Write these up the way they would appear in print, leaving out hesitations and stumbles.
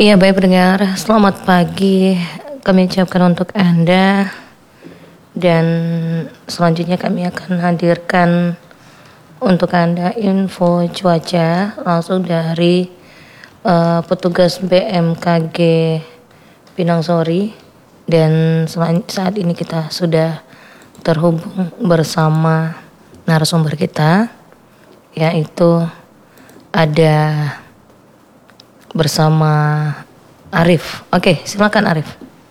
Iya, baik pendengar, selamat pagi kami ucapkan untuk Anda, dan selanjutnya kami akan hadirkan untuk Anda info cuaca langsung dari petugas BMKG Pinang Sori. Dan saat ini kita sudah terhubung bersama narasumber kita, yaitu ada bersama Arif. Oke, silakan Arif.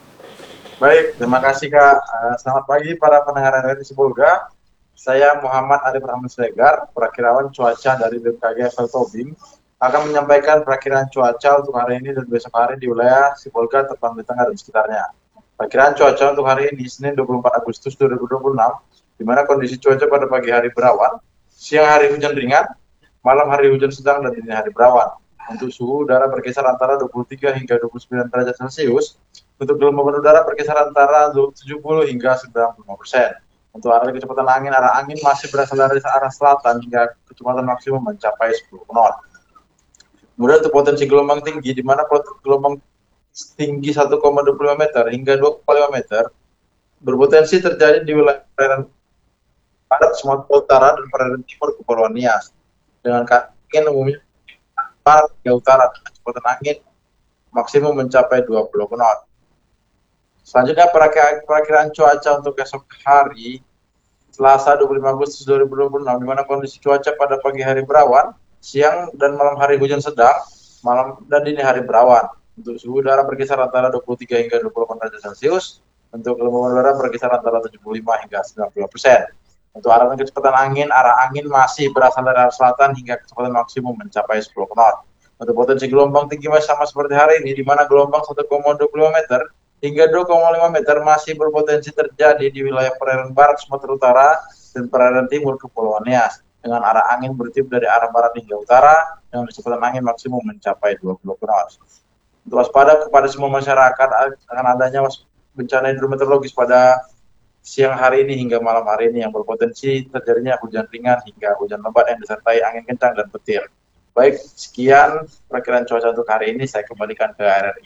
Baik, terima kasih Kak. Selamat pagi para pendengar RRI Sibolga. Saya Muhammad Arif Rahman Sregar, perakirawan cuaca dari BMKG FL Tobing, akan menyampaikan perakiraan cuaca untuk hari ini dan besok hari di wilayah Sibolga, Tepang Tengah dan sekitarnya. Perakiraan cuaca untuk hari ini, Senin 24 Agustus 2026, di mana kondisi cuaca pada pagi hari berawan, siang hari hujan ringan, malam hari hujan sedang, dan dini hari berawan. Untuk suhu udara berkisar antara 23 hingga 29 derajat Celcius. Untuk gelombang udara berkisar antara 70 hingga 95%. Untuk arah kecepatan angin, arah angin masih berasal dari arah selatan hingga kecepatan maksimum mencapai 10 knot. Kemudian untuk potensi gelombang tinggi, di mana gelombang tinggi 1,25 meter hingga 2,5 meter berpotensi terjadi di wilayah perairan barat Sumatera Utara dan perairan timur Kepulauan Nias, dengan angin umumnya barat hingga utara dengan kecepatan angin maksimum mencapai 20 knot. Selanjutnya perakiraan cuaca untuk esok hari Selasa 25 Agustus 2026, di mana kondisi cuaca pada pagi hari berawan, siang dan malam hari hujan sedang, malam dan dini hari berawan. Untuk suhu udara berkisar antara 23 hingga 28 derajat Celcius. Untuk gelombang udara berkisar antara 75 hingga 90%. Untuk arah kecepatan angin, arah angin masih berasal dari arah selatan hingga kecepatan maksimum mencapai 10 knot. Untuk potensi gelombang tinggi masih sama seperti hari ini, di mana gelombang 1,25 meter hingga 2,5 meter masih berpotensi terjadi di wilayah perairan barat Sumatera Utara dan perairan timur Kepulauan Nias, dengan arah angin bertiup dari arah barat hingga utara dengan kecepatan angin maksimum mencapai 20 knot. Untuk waspada kepada semua masyarakat akan adanya bencana hidrometeorologis pada siang hari ini hingga malam hari ini yang berpotensi terjadinya hujan ringan hingga hujan lebat yang disertai angin kencang dan petir. Baik, sekian perkiraan cuaca untuk hari ini, saya kembalikan ke RRI.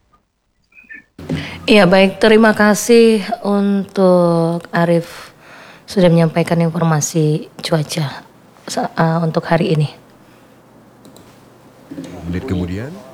Iya, baik, terima kasih untuk Arif sudah menyampaikan informasi cuaca untuk hari ini. Menit kemudian